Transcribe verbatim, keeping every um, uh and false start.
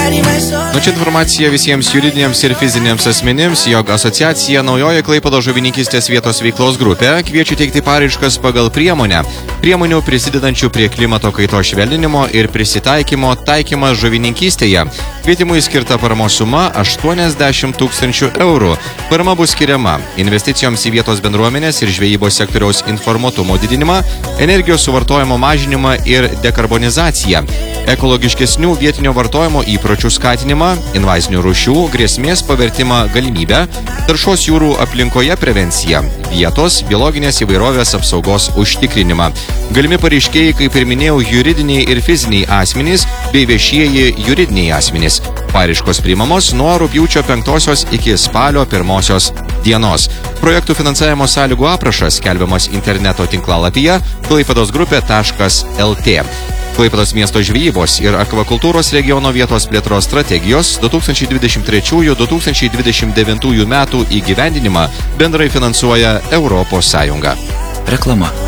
Nu čia informacija visiems juridiniams ir fiziniams asmenims, jog asociacija Naujoji Klaipėdos žuvininkystės vietos veiklos grupė kviečia teikti paraiškas pagal priemonę. Priemonių prisidedančių prie klimato kaitos švelninimo ir prisitaikymo taikymas žuvininkystėje. Kvietimui skirta paramos suma aštuoniasdešimt tūkstančių eurų. Parama bus skiriama investicijoms į vietos bendruomenės ir žvejybos sektoriaus informuotumo didinimą, energijos suvartojimo mažinimą ir dekarbonizaciją, ekologiškesnių vietinio vartojimo įpročių skatinimą, invazinių rūšių, grėsmės pavertimą galimybę, taršos jūrų aplinkoje prevenciją, vietos biologinės įvairovės apsaugos užtikrinimą. Galimi pareiškėjai, kaip ir minėjau, juridiniai ir fiziniai asmenys bei viešieji juridiniai asmenys. Paraiškos priimamos nuo rugpjūčio penktosios iki spalio pirmosios dienos. Projektų finansavimo sąlygų aprašas skelbiamas interneto tinklalapyje klaipėdos grupė taškas el tė. Klaipėdos miesto žvejybos ir akvakultūros regiono vietos plėtros strategijos du tūkstančiai dvidešimt trečių - du tūkstančiai dvidešimt devintų metų įgyvendinimą bendrai finansuoja Europos Sąjunga. Reklama.